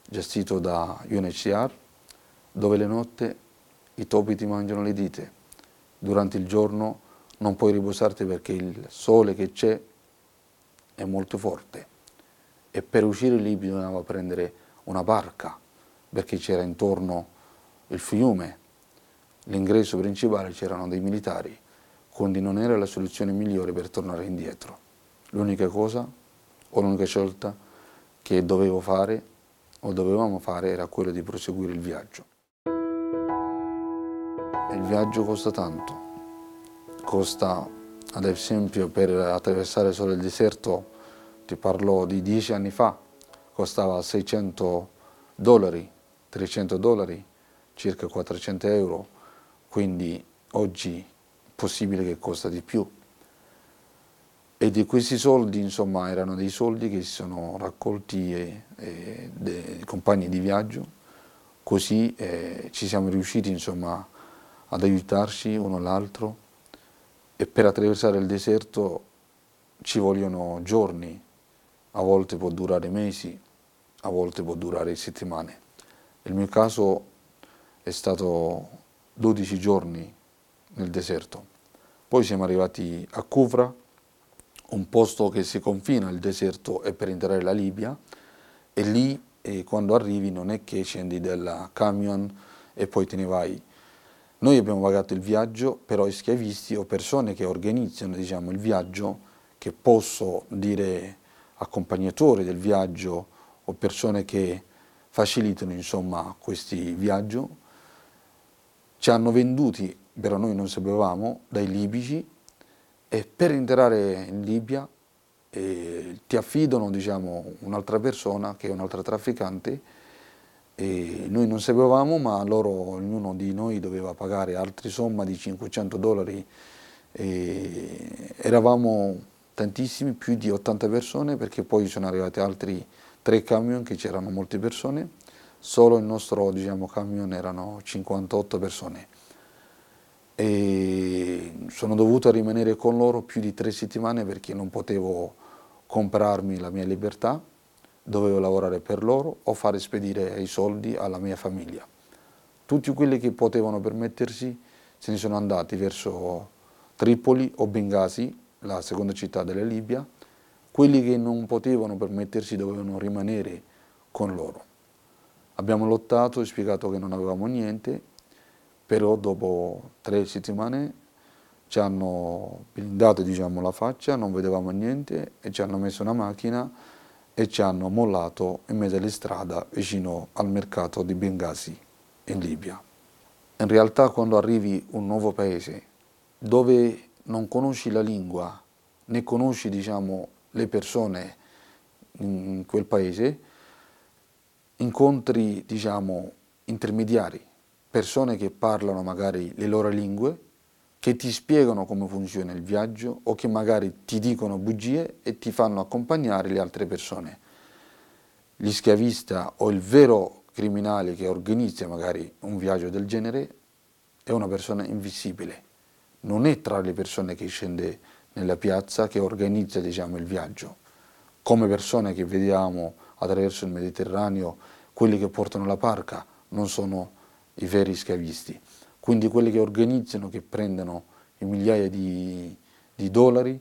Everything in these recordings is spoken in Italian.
gestito da UNHCR, dove le notte i topi ti mangiano le dita. Durante il giorno non puoi riposarti perché il sole che c'è è molto forte. E per uscire lì bisognava prendere una barca, perché c'era intorno il fiume, l'ingresso principale c'erano dei militari, quindi non era la soluzione migliore per tornare indietro. L'unica cosa, o l'unica scelta che dovevo fare, o dovevamo fare, era quello di proseguire il viaggio. Il viaggio costa tanto, costa, ad esempio, per attraversare solo il deserto, ti parlo di 10 anni fa, costava $600, $300, circa 400 euro, quindi oggi è possibile che costa di più. E di questi soldi, insomma, erano dei soldi che si sono raccolti dai compagni di viaggio, così ci siamo riusciti, insomma, ad aiutarci uno l'altro, e per attraversare il deserto ci vogliono giorni, a volte può durare mesi, a volte può durare settimane. Il mio caso è stato 12 giorni nel deserto. Poi siamo arrivati a Kufra, un posto che si confina il deserto è per entrare la Libia, e lì quando arrivi non è che scendi dal camion e poi te ne vai. Noi abbiamo pagato il viaggio, però i schiavisti o persone che organizzano, diciamo, il viaggio, che posso dire accompagnatori del viaggio o persone che facilitano, insomma, questi viaggi, ci hanno venduti, però noi non sapevamo, dai libici, e per entrare in Libia ti affidano, diciamo, un'altra persona che è un'altra trafficante, e noi non sapevamo, ma loro, ognuno di noi doveva pagare altre somma di $500, e eravamo tantissimi, più di 80 persone, perché poi sono arrivati altri 3 camion che c'erano molte persone, solo il nostro, diciamo, camion erano 58 persone. E sono dovuto rimanere con loro più di 3 settimane perché non potevo comprarmi la mia libertà, dovevo lavorare per loro o fare spedire i soldi alla mia famiglia. Tutti quelli che potevano permettersi se ne sono andati verso Tripoli o Bengasi, la seconda città della Libia. Quelli che non potevano permettersi dovevano rimanere con loro. Abbiamo lottato e spiegato che non avevamo niente, però dopo 3 settimane ci hanno blindato, diciamo, la faccia, non vedevamo niente, e ci hanno messo una macchina e ci hanno mollato in mezzo alla strada vicino al mercato di Bengasi in Libia. In realtà, quando arrivi in un nuovo paese dove non conosci la lingua né conosci, diciamo, le persone in quel paese, incontri, diciamo, intermediari, persone che parlano magari le loro lingue, che ti spiegano come funziona il viaggio o che magari ti dicono bugie e ti fanno accompagnare le altre persone. Gli schiavista o il vero criminale che organizza magari un viaggio del genere è una persona invisibile, non è tra le persone che scende nella piazza che organizza, diciamo, il viaggio. Come persone che vediamo attraverso il Mediterraneo, quelli che portano la barca non sono i veri schiavisti. Quindi quelli che organizzano, che prendono i migliaia di dollari,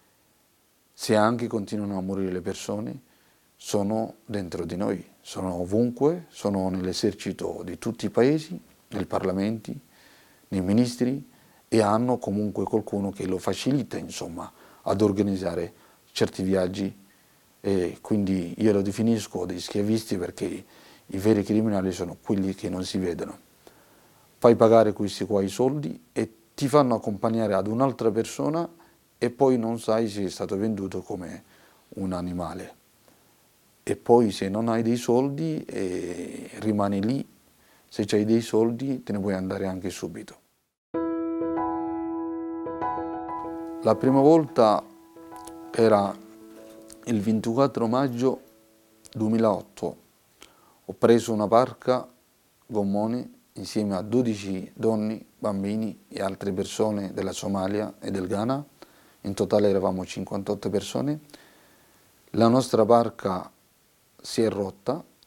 se anche continuano a morire le persone, sono dentro di noi, sono ovunque, sono nell'esercito di tutti i paesi, nei parlamenti, nei ministri, e hanno comunque qualcuno che lo facilita, insomma, ad organizzare certi viaggi. E quindi io lo definisco dei schiavisti perché i veri criminali sono quelli che non si vedono. Fai pagare questi qua i soldi e ti fanno accompagnare ad un'altra persona e poi non sai se è stato venduto come un animale. E poi se non hai dei soldi rimani lì, se hai dei soldi te ne puoi andare anche subito. La prima volta era il 24 maggio 2008. Ho preso una barca, gommone, insieme a 12 donne, bambini e altre persone della Somalia e del Ghana. In totale eravamo 58 persone. La nostra barca si è rotta